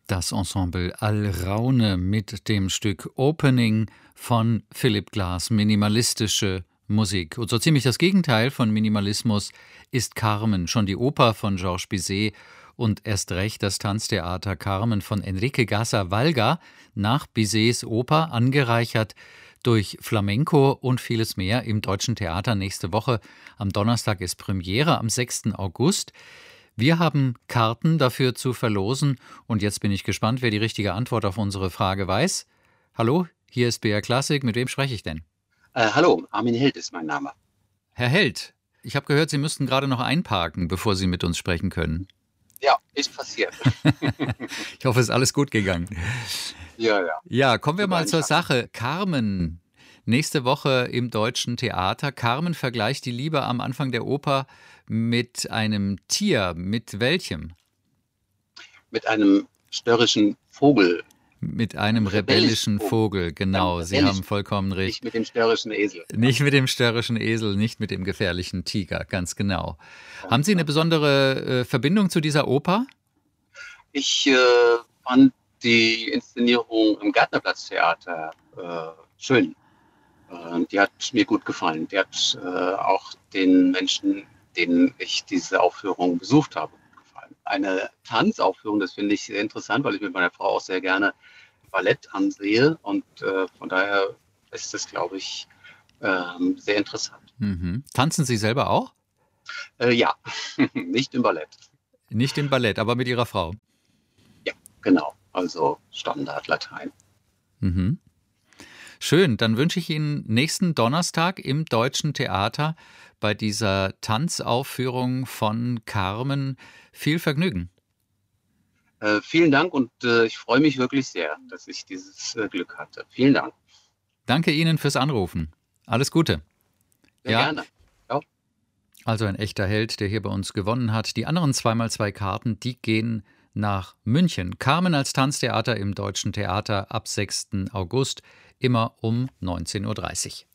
Das Ensemble Alraune mit dem Stück Opening von Philipp Glass, minimalistische Musik. Und so ziemlich das Gegenteil von Minimalismus ist Carmen, schon die Oper von Georges Bizet und erst recht das Tanztheater Carmen von Enrique Garza-Valga nach Bizets Oper, angereichert durch Flamenco und vieles mehr im Deutschen Theater nächste Woche. Am Donnerstag ist Premiere, am 6. August. Wir haben Karten dafür zu verlosen und jetzt bin ich gespannt, wer die richtige Antwort auf unsere Frage weiß. Hallo, hier ist BR Classic. Mit wem spreche ich denn? Hallo, Armin Held ist mein Name. Herr Held, ich habe gehört, Sie müssten gerade noch einparken, bevor Sie mit uns sprechen können. Ja, ist passiert. Ich hoffe, es ist alles gut gegangen. Ja. Ja, kommen wir mal zur Sache. Carmen, nächste Woche im Deutschen Theater. Carmen vergleicht die Liebe am Anfang der Oper mit einem Tier. Mit welchem? Mit einem störrischen Vogel. Mit einem rebellischen Vogel, genau. Sie haben vollkommen recht. Nicht mit dem störrischen Esel. Nicht mit dem störrischen Esel, nicht mit dem gefährlichen Tiger, ganz genau. Haben Sie eine besondere Verbindung zu dieser Oper? Ich fand die Inszenierung im Gärtnerplatztheater schön. Die hat mir gut gefallen. Die hat auch den Menschen, denen ich diese Aufführung besucht habe, gut gefallen. Eine Tanzaufführung, das finde ich sehr interessant, weil ich mit meiner Frau auch sehr gerne Ballett ansehe und von daher ist das, glaube ich, sehr interessant. Mhm. Tanzen Sie selber auch? Ja, nicht im Ballett. Nicht im Ballett, aber mit Ihrer Frau? Ja, genau. Also Standard Latein. Mhm. Schön, dann wünsche ich Ihnen nächsten Donnerstag im Deutschen Theater bei dieser Tanzaufführung von Carmen viel Vergnügen. Vielen Dank und ich freue mich wirklich sehr, dass ich dieses Glück hatte. Vielen Dank. Danke Ihnen fürs Anrufen. Alles Gute. Sehr gerne. Ja. Also ein echter Held, der hier bei uns gewonnen hat. Die anderen 2x2 Karten, die gehen nach München. Carmen als Tanztheater im Deutschen Theater ab 6. August, immer um 19:30 Uhr.